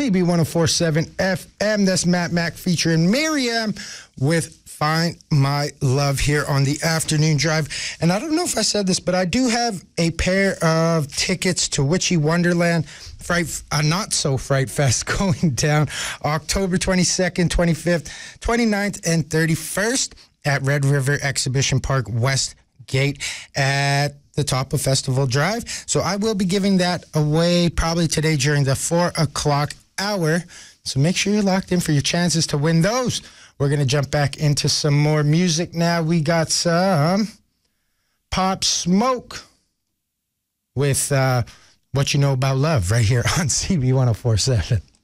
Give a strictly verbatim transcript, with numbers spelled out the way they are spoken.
C B one oh four point seven F M. That's Matt Mac featuring Miriam with Find My Love here on the afternoon drive. And I don't know if I said this, but I do have a pair of tickets to Witchy Wonderland Fright, uh, not so Fright Fest going down October twenty-second, twenty-fifth, twenty-ninth, and thirty-first at Red River Exhibition Park West Gate at the top of Festival Drive. So I will be giving that away probably today during the four o'clock hour. So make sure you're locked in for your chances to win those. We're going to jump back into some more music now. We got some Pop Smoke with uh, What You Know About Love right here on C B one oh four point seven.